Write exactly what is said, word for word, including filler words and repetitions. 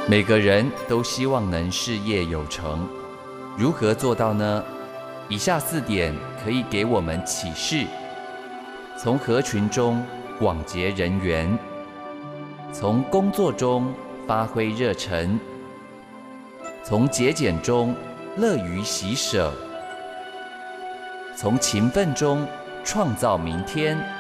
每个人都希望能事业有成，如何做到呢？以下四点可以给我们启示：从合群中广结人缘，从工作中发挥热忱，从节俭中乐于喜舍，从勤奋中创造明天。